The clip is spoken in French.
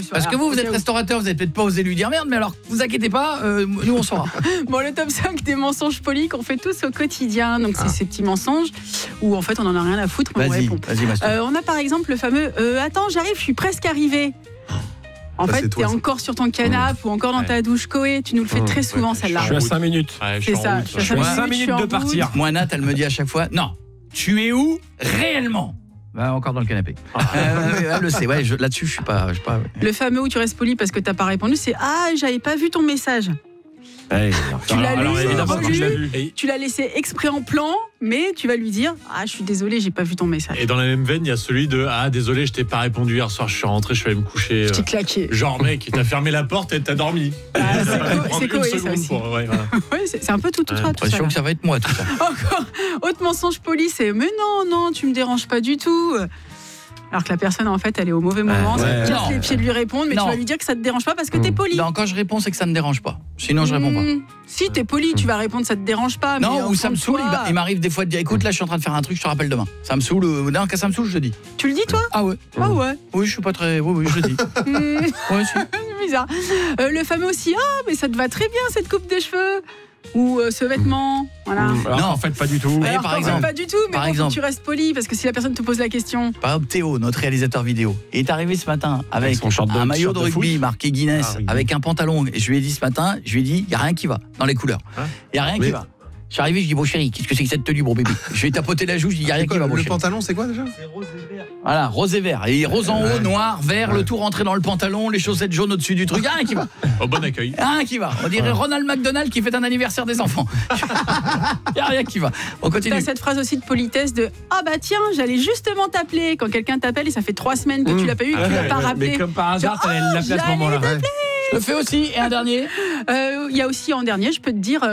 Parce que vous êtes restaurateur, vous n'avez peut-être pas osé lui dire merde, mais alors, vous inquiétez pas, nous on saura. Bon, le top 5 des mensonges polis qu'on fait tous au quotidien. Donc, c'est ces petits mensonges où en fait, on en a rien à foutre, mais on répond. Vas-y, Mastou. On a par exemple le fameux attends, j'arrive, je suis presque arrivé. En fait, t'es encore sur ton canapé ou encore dans ta douche Koé. Tu nous le fais très souvent, celle-là. Je suis à 5 minutes. C'est ça. Je suis à 5 minutes de partir. Moi, Nat, elle me dit à chaque fois, non, tu es où réellement ? Encore dans le canapé. Elle le sait, là-dessus, je suis pas. Le fameux où tu restes poli parce que t'as pas répondu, c'est j'avais pas vu ton message. Tu l'as lu, tu l'as laissé exprès en plan, mais tu vas lui dire je suis désolé, j'ai pas vu ton message. Et dans la même veine, il y a celui de désolé, je t'ai pas répondu hier soir, je suis rentré, je suis allé me coucher. Je t'ai claqué. Genre mec, t'as fermé la porte et t'as dormi. C'est Koé, ça aussi. C'est un peu tout toi. J'ai l'impression que ça va être moi tout ça. Encore autre mensonge poli, c'est mais non, tu me déranges pas du tout. Alors que la personne, en fait, elle est au mauvais moment, ça te casse les pieds de lui répondre, mais tu vas lui dire que ça te dérange pas parce que t'es poli. Non, quand je réponds, c'est que ça me dérange pas. Sinon, je réponds pas. Si t'es poli, tu vas répondre, ça te dérange pas. Non, mais ou ça me saoule, il m'arrive des fois de dire écoute, là, je suis en train de faire un truc, je te rappelle demain. Ça me saoule, non, quand ça me saoule, je le dis. Tu le dis, toi ? Ah ouais. Oui, je suis pas très. Oui, je le dis. Ouais, si. C'est bizarre. Le fameux aussi, mais ça te va très bien cette coupe de cheveux. Ou ce vêtement, voilà. Alors, non, en fait, pas du tout. Alors, par exemple, pas du tout, mais bon, tu restes poli parce que si la personne te pose la question. Par exemple, Théo, notre réalisateur vidéo, est arrivé ce matin avec un maillot de rugby marqué Guinness, avec un pantalon. Et je lui ai dit ce matin, il y a rien qui va dans les couleurs. Il y a rien qui va. Je suis arrivé, je dis bon chéri, qu'est-ce que c'est que cette tenue, bon bébé? Je vais tapoter la joue, je dis il y a rien qui va. Le pantalon, c'est quoi déjà? C'est rose et vert. Voilà, rose et vert. Et rose en haut, noir, vert, le tout rentré dans le pantalon, les chaussettes jaunes au-dessus du truc. Il y a rien qui va. Au bon accueil. Rien qui va. On dirait Ronald McDonald qui fait un anniversaire des enfants. Il y a rien qui va. On continue. T'as cette phrase aussi de politesse de tiens, j'allais justement t'appeler quand quelqu'un t'appelle et ça fait 3 semaines que tu l'as pas eu et que tu l'as pas rappelé. Mais comme par hasard, t'allais l'appeler à ce moment-là. Je le fais aussi. Et un dernier. Il y a aussi en dernier, je peux te dire